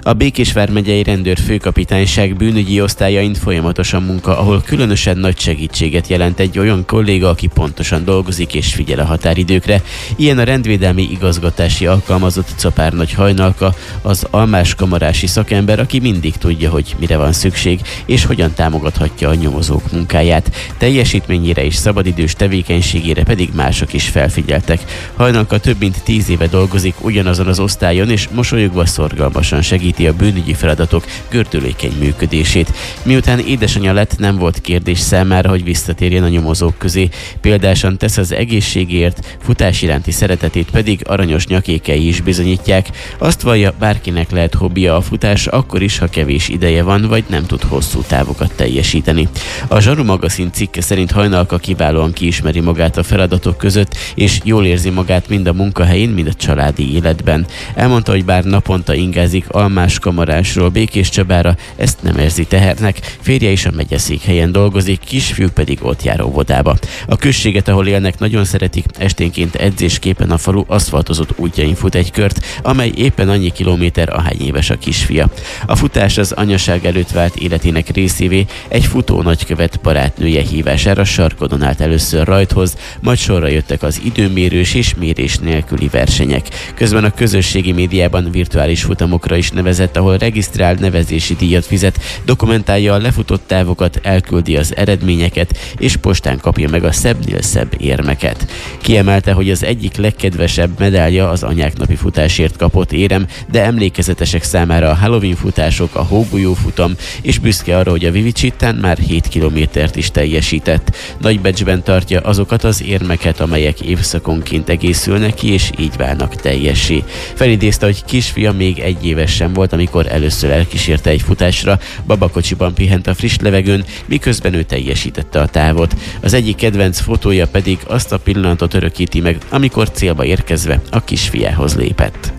A Békés vármegyei rendőrfőkapitányság bűnügyi osztályain folyamatosan munka, ahol különösen nagy segítséget jelent egy olyan kolléga, aki pontosan dolgozik és figyel a határidőkre. Ilyen a rendvédelmi igazgatási alkalmazott Czapárnagy Hajnalka, az almáskamarási szakember, aki mindig tudja, hogy mire van szükség, és hogyan támogathatja a nyomozók munkáját. Teljesítményére és szabadidős tevékenységére pedig mások is felfigyeltek. Hajnalka több mint 10 éve dolgozik ugyanazon az osztályon, és mosolyogva szorgalmasan segíti a bűnügyi feladatok gördülékeny működését. Miután édesanyja lett, nem volt kérdés számára, hogy visszatérjen a nyomozók közé. Példásan tesz az egészségért, futás iránti szeretetét pedig aranyos nyakékei is bizonyítják. Azt vallja, bárkinek lehet hobbija a futás, akkor is, ha kevés ideje van, vagy nem tud hosszú távokat teljesíteni. A Zsaru magazin cikke szerint Hajnalka kiválóan kiismeri magát a feladatok között, és jól érzi magát mind a munkahelyén, mind a családi életben. Elmondta, hogy bár naponta ingázik Almáskamarásról Békéscsabára, ezt nem érzi tehernek. Férje is a megyeszékhelyen dolgozik, kisfiú pedig ott jár óvodába. A községet, ahol élnek, nagyon szeretik, esténként edzésképpen a falu aszfaltozott útjain fut egy kört, amely éppen annyi kilométer, ahány éves a kisfia. A futás az anyaság előtt vált életének részévé, egy futó nagykövet barátnője hívására Sarkodon állt először rajthoz, majd sorra jöttek az időmérős és mérés nélküli versenyek. Közben a közösségi médiában virtuális futamokra is nevezett, ahol regisztrál, nevezési díjat fizet, dokumentálja a lefutott távokat, elküldi az eredményeket, és postán kapja meg a szebbnél szebb érmeket. Kiemelte, hogy az egyik legkedvesebb medálja az anyák napi futásért kapott érem, de emlékezetesek számára a Halloween futások, a hógolyó futam, és büszke arra, hogy a Vivicsittán már 7 kilométert is teljesített. Nagy becsben tartja azokat az érmeket, amelyek évszakonként egészülnek ki, és így válnak teljessé. Felidézte, hogy kisfia még 1 éves sem volt, amikor először elkísérte egy futásra, babakocsiban pihent a friss levegőn, miközben ő teljesítette a távot. Az egyik kedvenc fotója pedig azt a pillanatot örökíti meg, amikor célba érkezve a kisfiához lépett.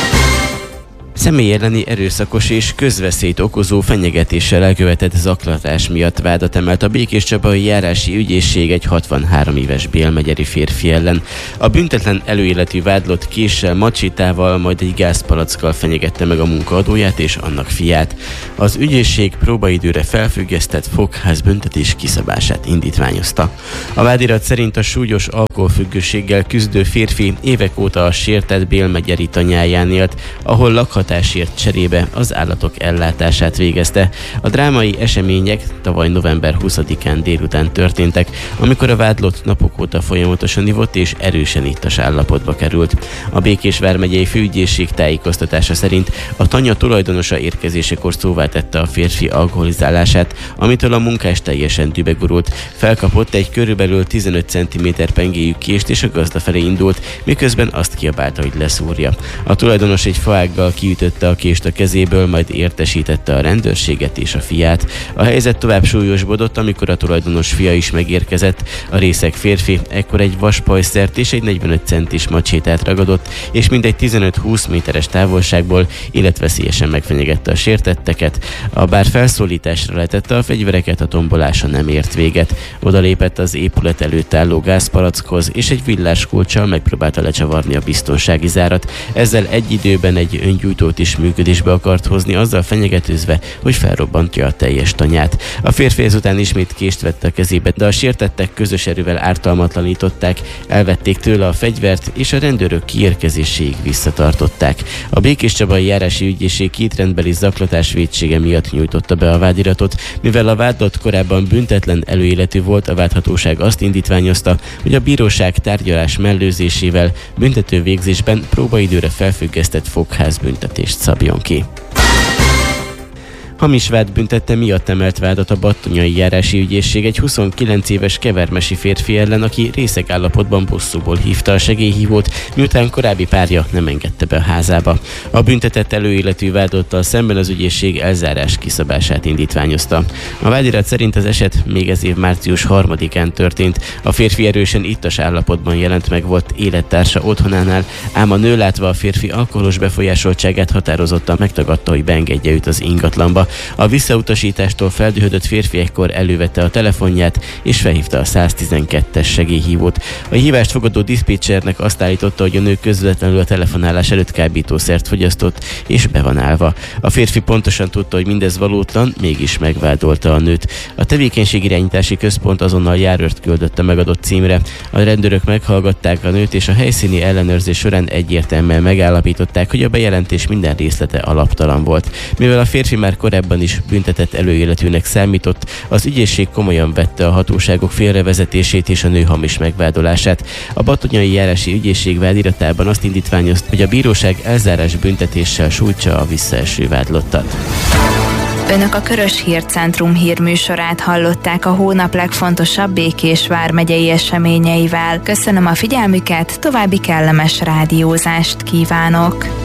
Személy elleni erőszakos és közveszélyt okozó fenyegetéssel elkövetett zaklatás miatt vádat emelt a Békéscsabai Járási Ügyészség egy 63 éves bélmegyeri férfi ellen. A büntetlen előéletű vádlott késsel, macsétával, majd egy gázpalackkal fenyegette meg a munkaadóját és annak fiát. Az ügyészség próbaidőre felfüggesztett fogházbüntetés kiszabását indítványozta. A vádirat szerint a súlyos alkoholfüggőséggel küzdő férfi évek óta a sértett bélmegyeri tanyáján élt, ahol lakhatásért cserébe az állatok ellátását végezte. A drámai események tavaly november 20-án délután történtek, amikor a vádlott napok óta folyamatosan ivott és erősen ittas állapotba került. A Békés vármegyei főügyészség tájékoztatása szerint a tanya tulajdonosa érkezésekor szóvá tette a férfi alkoholizálását, amitől a munkás teljesen dübegurult. Felkapott egy körülbelül 15 cm pengéjű kést és a gazda felé indult, miközben azt kiabálta, hogy leszúrja. A tulajdonos egy faággal kiütötte a kést a kezéből, majd értesítette a rendőrséget és a fiát. A helyzet tovább súlyosbodott, amikor a tulajdonos fia is megérkezett. A részeg férfi ekkor egy vaspajszert és egy 45 centis macsétát ragadott, és mindegy 15-20 méteres távolságból életveszélyesen megfenyegette a sértetteket. Bár felszólításra letette a fegyvereket, a tombolása nem ért véget. Oda lépett az épület előtt álló gázpalackhoz, és egy villáskulccsal megpróbálta lecsavarni a biztonsági zárat. Ezzel egy időben egy öngyújtót is működésbe akart hozni, azzal fenyegetőzve, hogy felrobbantja a teljes tanyát. A férfi ezután ismét kést vette a kezébe, de a sértettek közös erővel ártalmatlanították, elvették tőle a fegyvert, és a rendőrök kiérkezéséig visszatartották. A Békéscsabai Járási Ügyészség 2 rendbeli zaklatás vétsége miatt nyújtotta be a vádiratot, mivel a vádlott korábban büntetlen előéletű volt, a vádhatóság azt indítványozta, hogy a bíróság tárgyalás mellőzésével büntető végzésben próbaidőre felfüggesztett fogházbüntetést szabjon ki. Hamis vád büntette miatt emelt vádat a Battonyai Járási Ügyészség egy 29 éves kevermesi férfi ellen, aki részeg állapotban bosszúból hívta a segélyhívót, miután korábbi párja nem engedte be a házába. A büntetett előéletű vádlottal szemben az ügyészség elzárás kiszabását indítványozta. A vádirat szerint az eset még ez év március 3-án történt. A férfi erősen ittas állapotban jelent meg volt élettársa otthonánál, ám a nő látva a férfi alkoholos befolyásoltságát határozottan megtagadta, hogy beengedje őt az ingatlanba. A visszautasítástól feldühödött férfi ekkor elővette a telefonját és felhívta a 112-es segélyhívót. A hívást fogadó diszpécsernek azt állította, hogy a nő közvetlenül a telefonálás előtt kábítószert fogyasztott és be van állva. A férfi pontosan tudta, hogy mindez valótlan, mégis megvádolta a nőt. A tevékenységirányítási központ azonnal járőrt küldött a megadott címre. A rendőrök meghallgatták a nőt, és a helyszíni ellenőrzés során egyértelműen megállapították, hogy a bejelentés minden részlete alaptalan volt. Mivel a férfi már korábban is büntetett előéletűnek számított, az ügyészség komolyan vette a hatóságok félrevezetését és a nő hamis megvádolását. A Batonyai Járási Ügyészség vádiratában azt indítványozta, hogy a bíróság elzárás büntetéssel sújtsa a visszaeső vádlottat. Önök a Körös Hírcentrum hírműsorát hallották a hónap legfontosabb Békés vármegyei eseményeivel. Köszönöm a figyelmüket, további kellemes rádiózást kívánok!